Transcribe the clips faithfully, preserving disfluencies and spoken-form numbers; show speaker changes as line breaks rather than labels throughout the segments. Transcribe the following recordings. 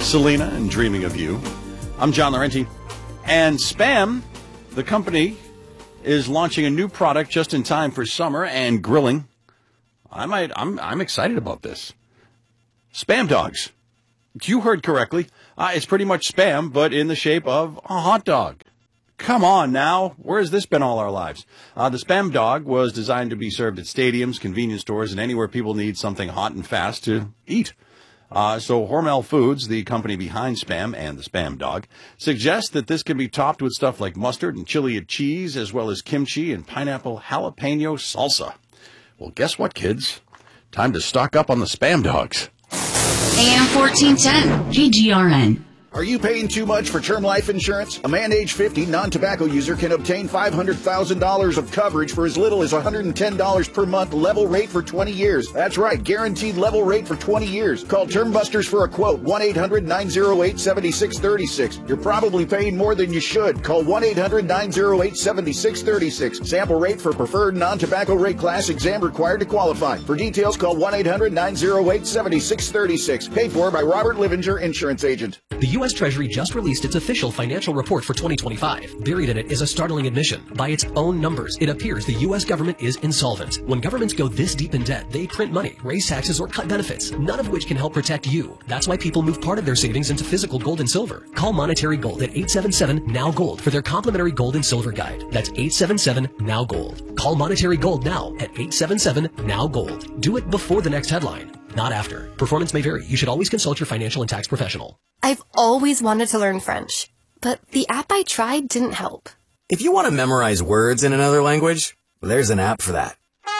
Selena and Dreaming of You. I'm John Laurenti. And Spam, the company, is launching a new product just in time for summer and grilling. I might, I'm, I'm excited about this. Spam dogs. You heard correctly. Uh, it's pretty much Spam, but in the shape of a hot dog. Come on now. Where has this been all our lives? Uh, the Spam dog was designed to be served at stadiums, convenience stores, and anywhere people need something hot and fast to eat. Uh, so Hormel Foods, the company behind Spam and the Spam dog, suggests that this can be topped with stuff like mustard and chili cheese, as well as kimchi and pineapple jalapeno salsa. Well, guess what, kids? Time to stock up on the Spam dogs.
A M fourteen ten, K G R N.
Are you paying too much for term life insurance? A man age fifty, non-tobacco user can obtain five hundred thousand dollars of coverage for as little as one hundred ten dollars per month, level rate for twenty years. That's right, guaranteed level rate for twenty years. Call Term Busters for a quote, one eight hundred nine oh eight seven six three six. You're probably paying more than you should. Call one eight hundred nine oh eight seven six three six. Sample rate for preferred non-tobacco rate class, exam required to qualify. For details, call one eight hundred nine oh eight seven six three six. Paid for by Robert Livinger, Insurance Agent.
The U S Treasury just released its official financial report for twenty twenty-five. Buried in it is a startling admission. By its own numbers, it appears the U S government is insolvent. When governments go this deep in debt, they print money, raise taxes, or cut benefits, none of which can help protect you. That's why people move part of their savings into physical gold and silver. Call Monetary Gold at eight seven seven, N O W Gold for their complimentary gold and silver guide. That's eight seven seven, N O W Gold. Call Monetary Gold now at eight seven seven, N O W Gold. Do it before the next headline, not after. Performance may vary. You should always consult your financial and tax professional.
I've always wanted to learn French, but the app I tried didn't help.
If you want to memorize words in another language, there's an app for that.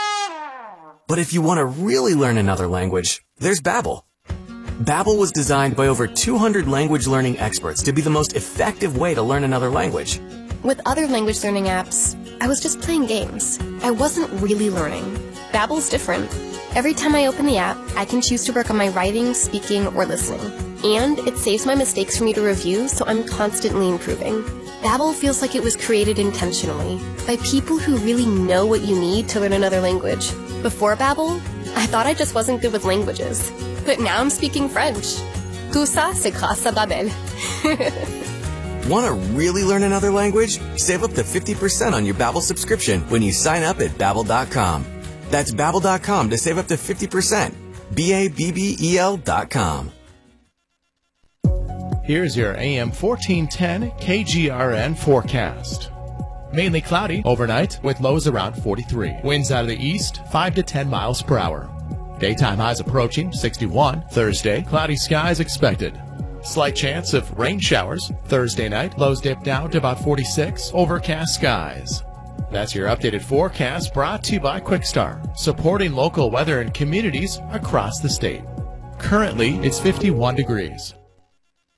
But if you want to really learn another language, there's Babbel. Babbel was designed by over two hundred language learning experts to be the most effective way to learn another language.
With other language learning apps, I was just playing games. I wasn't really learning. Babbel's different. Every time I open the app, I can choose to work on my writing, speaking, or listening. And it saves my mistakes for me to review, so I'm constantly improving. Babbel feels like it was created intentionally by people who really know what you need to learn another language. Before Babbel, I thought I just wasn't good with languages. But now I'm speaking French. Tout ça, c'est grâce à Babbel.
Want to really learn another language? Save up to fifty percent on your Babbel subscription when you sign up at Babbel dot com. That's Babbel dot com to save up to fifty percent. B A B B E L dot com.
Here's your A M fourteen ten K G R N forecast. Mainly cloudy overnight with lows around forty-three. Winds out of the east, five to ten miles per hour. Daytime highs approaching sixty-one. Thursday, cloudy skies expected. Slight chance of rain showers. Thursday night, lows dip down to about forty-six. Overcast skies. That's your updated forecast brought to you by Quickstar, supporting local weather and communities across the state. Currently, it's fifty-one degrees.